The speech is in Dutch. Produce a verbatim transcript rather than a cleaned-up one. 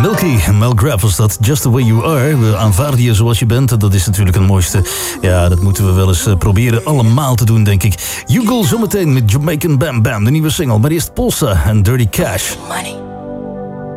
Milky en Mel Graff was dat. Just the way you are. We aanvaarden je zoals je bent. Dat is natuurlijk het mooiste. Ja, dat moeten we wel eens uh, proberen allemaal te doen, denk ik. Hugo zometeen met Jamaican Bam Bam, de nieuwe single. Maar eerst Polsa en Dirty Cash. Money.